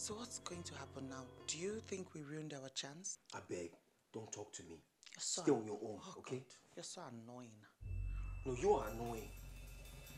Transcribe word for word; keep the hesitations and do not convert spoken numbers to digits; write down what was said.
So what's going to happen now? Do you think we ruined our chance? I beg, don't talk to me. You're so Stay on your own, oh okay? God, you're so annoying. No, you are annoying.